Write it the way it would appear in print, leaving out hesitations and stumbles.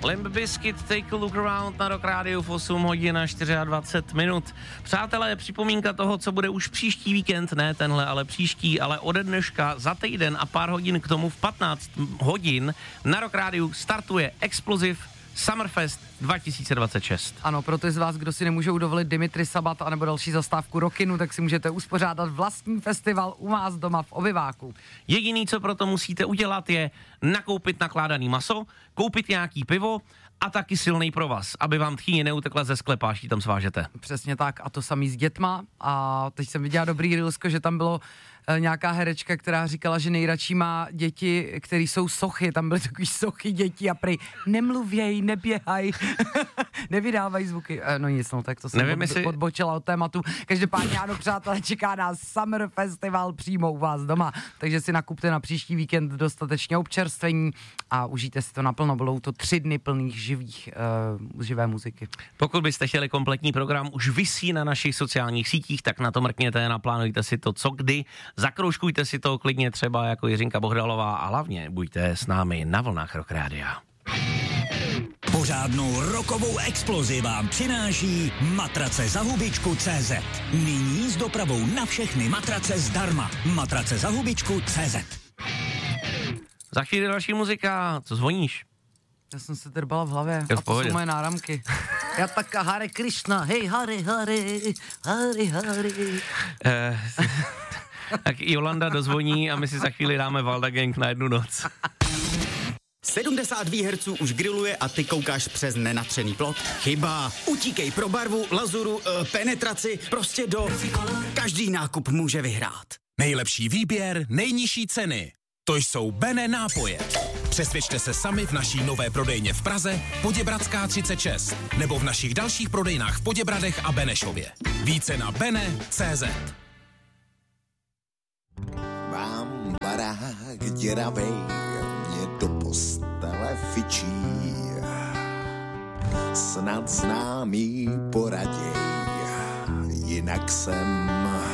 Limp Bizkit, Take a Look Around na Rock Radio v 8 hodin a 24 minut. Přátelé, připomínka toho, co bude už příští víkend, ne tenhle, ale příští, ale ode dneška za týden a pár hodin k tomu v 15 hodin na Rock Radio startuje Explosive Summerfest 2026. Ano, pro ty z vás, kdo si nemůžou dovolit Dimitri Sabat anebo další zastávku Rockinu, tak si můžete uspořádat vlastní festival u vás doma v obyváku. Jediný, co proto musíte udělat, je nakoupit nakládaný maso, koupit nějaký pivo a taky silný provaz, aby vám tchýně neutekla ze sklepa, až ji tam svážete. Přesně tak, a to samý s dětma. A teď jsem viděla dobrý reelsko, že tam bylo nějaká herečka, která říkala, že nejradši má děti, které jsou sochy, tam byly takový sochy dětí a prej nemluvěj, neběhaj, nevydávají zvuky. No nic, no tak to jsem podbočila od tématu. Každopádně ano, přátelé, čeká nás Summer Festival přímo u vás doma, takže si nakupte na příští víkend dostatečně občerstvení a užijte si to naplno, budou to 3 dny plných živé muziky. Pokud byste chtěli kompletní program, už visí na našich sociálních sítích, tak na to mrkněte, naplánujte si to co kdy, zakroužkujte si to klidně třeba jako Jiřinka Bohdalová a hlavně buďte s námi na vlnách Rock Rádia. Pořádnou rokovou explozi vám přináší matrace za hubičku.cz. Nyní s dopravou na všechny matrace zdarma. Matrace za hubičku.cz. Za chvíli další muzika, co zvoníš? Já jsem se drbala v hlavě a to jsou moje náramky. Já taká Hare Krishna, hej Hare Hare, Hare Hare. Tak Jolanda dozvoní a my si za chvíli dáme Valda Gang na 1 noc. 70 výherců už grilluje a ty koukáš přes nenatřený plot? Chyba. Utíkej pro barvu, lazuru, penetraci, prostě do... Každý nákup může vyhrát. Nejlepší výběr, nejnižší ceny. To jsou Bene nápoje. Přesvědčte se sami v naší nové prodejně v Praze, Poděbradská 36, nebo v našich dalších prodejnách v Poděbradech a Benešově. Více na bene.cz. Mám barák děravej, mě do postele fičí. Snad známý poraděj, jinak jsem